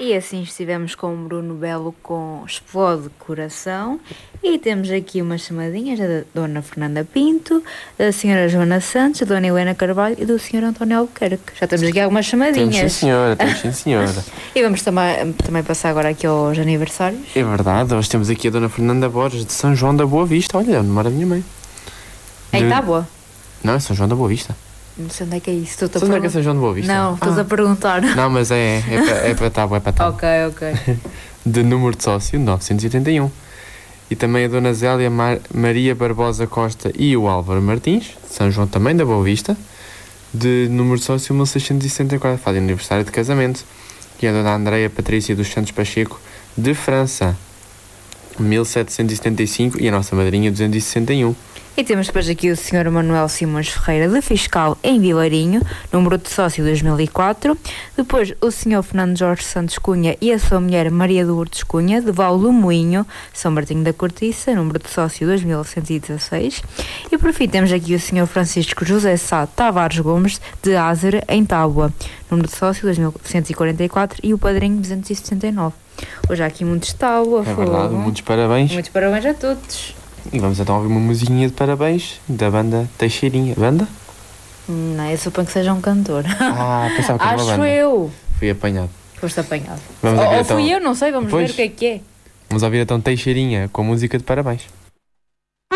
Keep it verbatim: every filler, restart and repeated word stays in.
E assim estivemos com o Bruno Belo com Explode Coração. E temos aqui umas chamadinhas da Dona Fernanda Pinto, da Senhora Joana Santos, da Dona Helena Carvalho e do Senhor António Albuquerque. Já temos aqui algumas chamadinhas. Temos sim, senhora, temos sim, senhora. E vamos também, também passar agora aqui aos aniversários. É verdade, hoje temos aqui a Dona Fernanda Borges de São João da Boa Vista. Olha, onde mora a minha mãe. Em De... Tábua? Não, é São João da Boa Vista. Não sei onde é que é isso. Estou-te a Sabe onde é que é perguntar. São João da Boa Vista? Não, estás ah. a perguntar. Não, mas é, é, para, é para Tábua, é para Tábua. Ok, ok. De número de sócio novecentos e oitenta e um. E também a Dona Zélia Mar... Maria Barbosa Costa e o Álvaro Martins, de São João também da Boa Vista, de número de sócio mil seiscentos e sessenta e quatro, fazem aniversário de casamento. E a Dona Andreia Patrícia dos Santos Pacheco, de França, mil setecentos e setenta e cinco, e a nossa madrinha duzentos e sessenta e um. E temos depois aqui o senhor Manuel Simões Ferreira, de Fiscal, em Vilarinho, número de sócio dois mil e quatro. Depois o senhor Fernando Jorge Santos Cunha e a sua mulher Maria Lourdes Cunha, de Val do Moinho, São Martinho da Cortiça, número de sócio dois mil novecentos e dezasseis. E por fim temos aqui o senhor Francisco José Sá Tavares Gomes, de Ázer, em Tábua, número de sócio dois mil novecentos e quarenta e quatro, e o padrinho duzentos e sessenta e nove. Hoje há aqui muitos Tábua. É verdade, muitos parabéns. Muitos parabéns a todos. E vamos então ouvir uma musiquinha de parabéns da banda Teixeirinha. Banda? Não, eu suponho que seja um cantor. Ah, pensava que era uma Acho banda. eu. Fui apanhado. Foste apanhado. Vamos Ou, ouvir ou então... fui eu, não sei, vamos Pois. ver o que é que é. Vamos ouvir então Teixeirinha com música de parabéns.